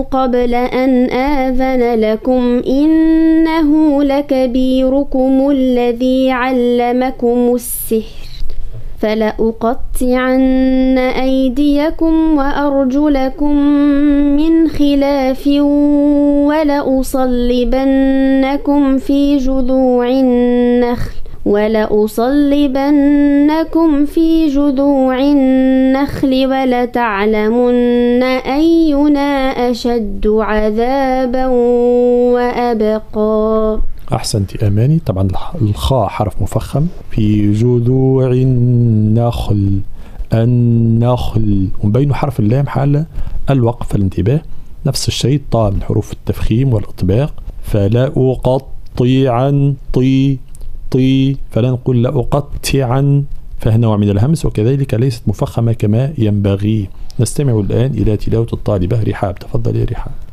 قبل أن آذن لكم إنه لكبيركم الذي علمكم السحر فلأقطعن أيديكم وأرجلكم من خلاف ولأصلبنكم في جذوع النخل ولتعلمن أينا أشد عذابا وأبقى. أحسنت أماني. طبعا الخاء حرف مفخم. في جذوع النخل ومبين حرف اللام حال الوقف الانتباه. نفس الشيء طاء من حروف التفخيم والإطباق. فلا أقطعن طي فلا نقول لا أقطعن فهنا نوع من الهمس وكذلك ليست مفخمة كما ينبغي. نستمع الآن إلى تلاوة الطالبة رحاب. تفضل يا رحاب.